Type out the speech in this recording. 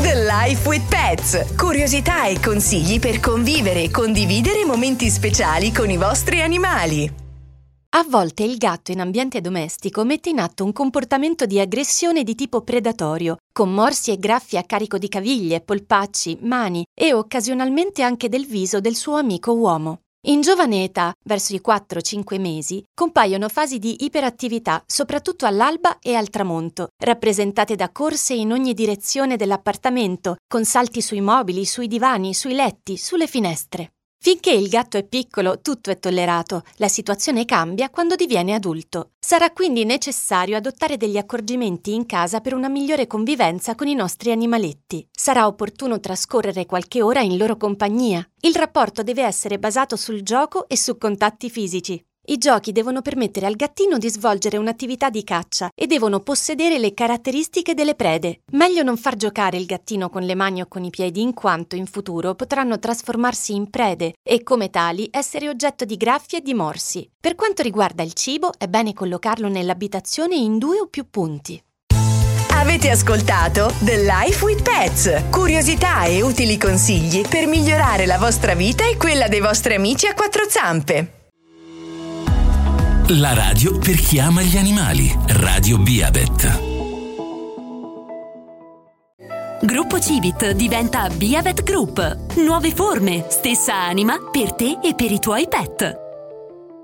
The Life with Pets. Curiosità e consigli per convivere e condividere momenti speciali con i vostri animali. A volte il gatto in ambiente domestico mette in atto un comportamento di aggressione di tipo predatorio, con morsi e graffi a carico di caviglie, polpacci, mani e occasionalmente anche del viso del suo amico uomo. In giovane età, verso i 4-5 mesi, compaiono fasi di iperattività, soprattutto all'alba e al tramonto, rappresentate da corse in ogni direzione dell'appartamento, con salti sui mobili, sui divani, sui letti, sulle finestre. Finché il gatto è piccolo, tutto è tollerato, la situazione cambia quando diviene adulto. Sarà quindi necessario adottare degli accorgimenti in casa per una migliore convivenza con i nostri animaletti. Sarà opportuno trascorrere qualche ora in loro compagnia. Il rapporto deve essere basato sul gioco e su contatti fisici. I giochi devono permettere al gattino di svolgere un'attività di caccia e devono possedere le caratteristiche delle prede. Meglio non far giocare il gattino con le mani o con i piedi, in quanto in futuro potranno trasformarsi in prede e, come tali, essere oggetto di graffi e di morsi. Per quanto riguarda il cibo, è bene collocarlo nell'abitazione in 2 o più punti. Avete ascoltato The Life with Pets. Curiosità e utili consigli per migliorare la vostra vita e quella dei vostri amici a quattro zampe. La radio per chi ama gli animali. Radio Biavet. Gruppo Civit diventa Biavet Group. Nuove forme, stessa anima per te e per i tuoi pet.